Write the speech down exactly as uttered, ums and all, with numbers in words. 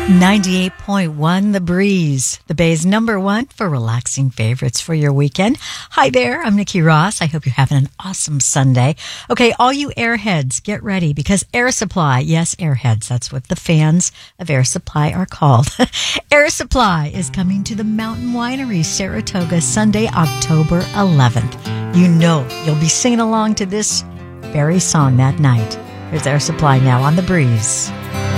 ninety-eight point one The Breeze, the Bay's number one for relaxing favorites for your weekend. Hi there, I'm Nikki Ross. I hope you're having an awesome Sunday. Okay, all you airheads, get ready because Air Supply, yes, airheads, that's what the fans of Air Supply are called. Air Supply is coming to the Mountain Winery, Saratoga, Sunday, October eleventh. You know you'll be singing along to this very song that night. Here's Air Supply now on The Breeze.